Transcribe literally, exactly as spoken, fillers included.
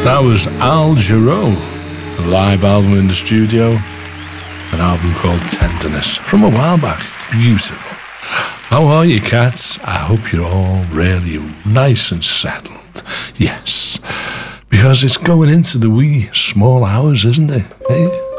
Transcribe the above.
That was Al Jarreau, a live album in the studio, an album called Tenderness, from a while back. Beautiful. How are you, cats? I hope you're all really nice and settled. Yes, because it's going into the wee small hours, isn't it? Hey?